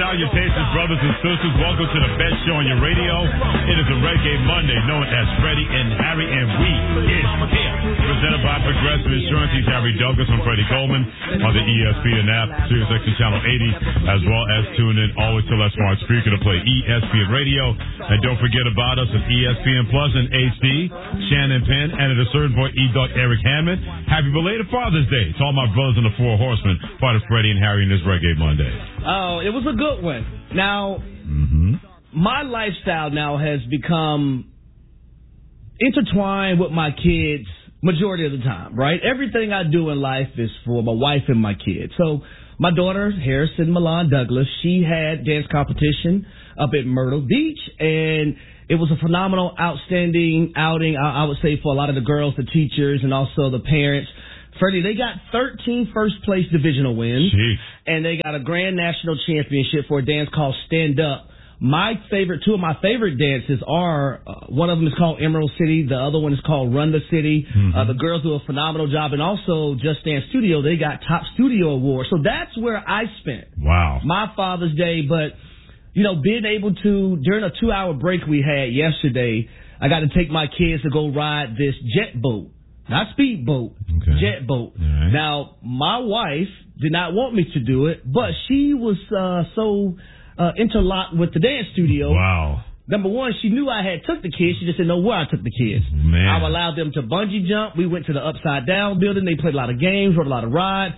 salutations, brothers and sisters. Welcome to the best show on your radio. It is a Reggae Monday, known as Freddie and Harry, and we is here. Presented by Progressive Insurance. He's Harry Douglas and Freddie Coleman on the ESPN app, SiriusXM Channel 80, as well as tune in always to that smart speaker to play ESPN Radio. And don't forget about us at ESPN Plus and HD, Shannon Penn, and at a certain point, E-Dog Eric Hammond. Happy belated Father's Day to all my brothers in the Four Horsemen, part of Freddie and Harry in this Reggae Monday. Oh, it was a good one. Now, my lifestyle now has become intertwined with my kids majority of the time, right? Everything I do in life is for my wife and my kids. So my daughter, Harrison Milan Douglas, she had dance competition up at Myrtle Beach, and it was a phenomenal, outstanding outing, I would say, for a lot of the girls, the teachers, and also the parents. Freddie, they got 13 first-place divisional wins, and they got a grand national championship for a dance called Stand Up. Two of my favorite dances are, one of them is called Emerald City, the other one is called Run the City. The girls do a phenomenal job, and also Just Dance Studio, they got Top Studio Award. So that's where I spent my Father's Day, but, you know, being able to, during a 2-hour break we had yesterday, I got to take my kids to go ride this jet boat. Not speedboat, jet boat. Right. Now, my wife did not want me to do it, but she was so interlocked with the dance studio. Wow. Number one, she knew I had took the kids. She just didn't know where I took the kids. Man. I allowed them to bungee jump. We went to the Upside Down building. They played a lot of games, rode a lot of rides.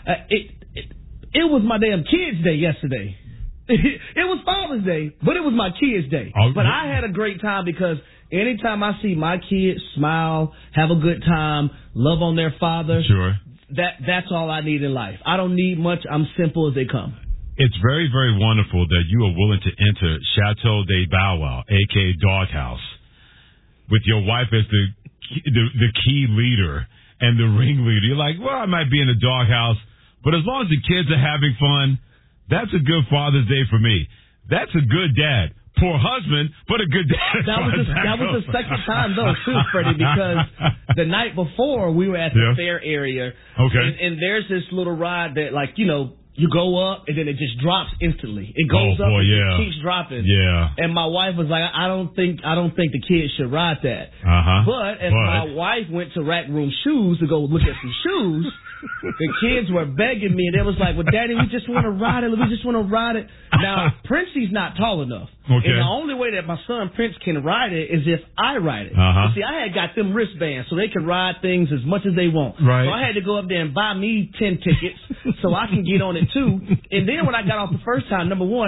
It was my damn kids' day yesterday. It was Father's Day, but it was my kids' day. But I had a great time because anytime I see my kids smile, have a good time, love on their father, that's all I need in life. I don't need much. I'm simple as they come. It's very, very wonderful that you are willing to enter Chateau de Bow Wow, a.k.a. Doghouse, with your wife as the key leader and the ringleader. You're like, well, I might be in the doghouse, but as long as the kids are having fun, that's a good Father's Day for me. That's a good dad. Poor husband, but a good dad. That was the second time, though, too, Freddie, because the night before we were at the fair area. Okay. And there's this little ride that, like, you know, you go up and then it just drops instantly. It goes up and it keeps dropping. Yeah. And my wife was like, I don't think the kids should ride that. But as my wife went to Rack Room Shoes to go look at some shoes, the kids were begging me, and they was like, well, Daddy, we just want to ride it. We just want to ride it. Now, Princey's not tall enough. Okay. And the only way that my son Prince can ride it is if I ride it. See, I had got them wristbands so they can ride things as much as they want. Right. So I had to go up there and buy me 10 tickets so I can get on it, too. And then when I got off the first time, number one,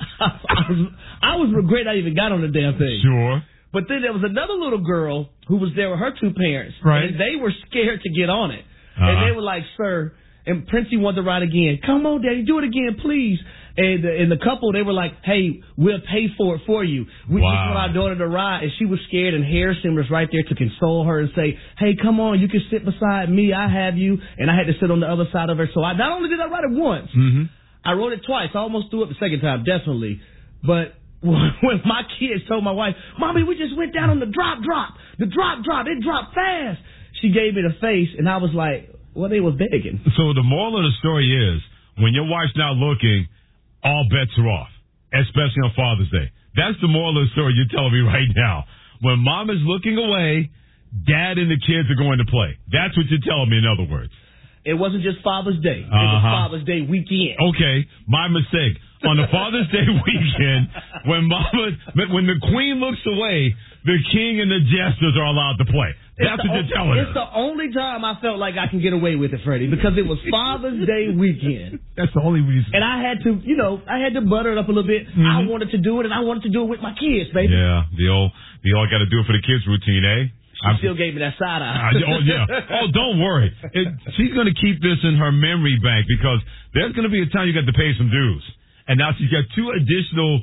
I was regret I even got on the damn thing. Sure. But then there was another little girl who was there with her two parents. Right. And they were scared to get on it. And they were like, sir, and Princey wanted to ride again. Come on, Daddy, do it again, please. And the couple, they were like, hey, we'll pay for it for you. We just want our daughter to ride. And she was scared, and Harrison was right there to console her and say, hey, come on, you can sit beside me. I have you. And I had to sit on the other side of her. So not only did I ride it once, I rode it twice. I almost threw it the second time, definitely. But when my kids told my wife, Mommy, we just went down on the drop. The drop, it dropped fast. She gave me the face, and I was like, well, they were begging. So the moral of the story is, when your wife's not looking, all bets are off, especially on Father's Day. That's the moral of the story you're telling me right now. When Mom is looking away, Dad and the kids are going to play. That's what you're telling me, in other words. It wasn't just Father's Day. It was Father's Day weekend. Okay, my mistake. On the Father's Day weekend, when the Queen looks away, the King and the Jesters are allowed to play. That's what you're telling us. It's the only time I felt like I can get away with it, Freddie, because it was Father's Day weekend. That's the only reason. And I had to butter it up a little bit. I wanted to do it, and I wanted to do it with my kids, baby. Yeah, the old got to do it for the kids routine, eh? She still gave me that side eye. Don't worry. She's going to keep this in her memory bank because there's going to be a time you got to pay some dues. And now she's got 2 additional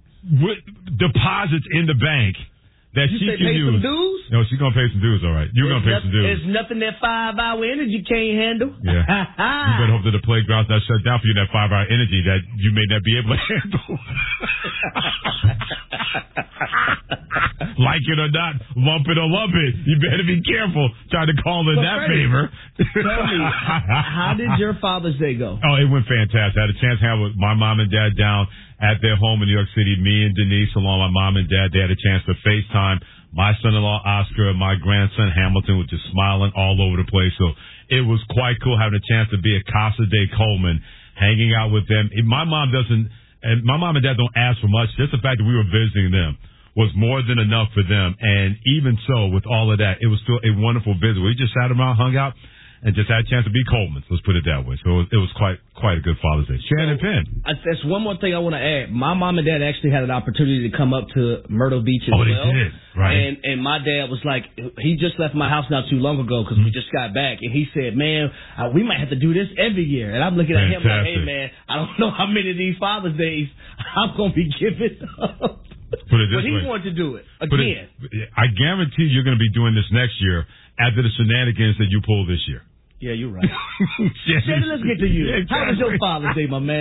deposits in the bank that she can pay use. Some dues? No, she's going to pay some dues, all right. You're going to pay some dues. There's nothing that 5-hour energy can't handle. Yeah. You better hope that the playground's not shut down for you, that 5-hour energy that you may not be able to handle. like it or not, lump it or lump it. You better be careful trying to call in that favor. Tell me, how did your Father's Day go? Oh, it went fantastic. I had a chance to have my mom and dad down at their home in New York City. Me and Denise, along with my mom and dad, they had a chance to FaceTime my son-in-law, Oscar, and my grandson, Hamilton, was just smiling all over the place. So it was quite cool having a chance to be at Casa de Coleman, hanging out with them. My mom and dad don't ask for much. Just the fact that we were visiting them was more than enough for them. And even so, with all of that, it was still a wonderful visit. We just sat around, hung out, and just had a chance to be Coleman's. Let's put it that way. So it was quite a good Father's Day. Shannon Penn. That's one more thing I want to add. My mom and dad actually had an opportunity to come up to Myrtle Beach as well. Oh, they did. Right. And my dad was like, he just left my house not too long ago because we just got back. And he said, man, we might have to do this every year. And I'm looking at him like, hey, man, I don't know how many of these Father's Days I'm going to be giving up. Put it this but he way. wanted to do it again. I guarantee you're going to be doing this next year after the shenanigans that you pulled this year. Yeah, you're right. Shannon, let's get to you. How was your Father's Day, my man?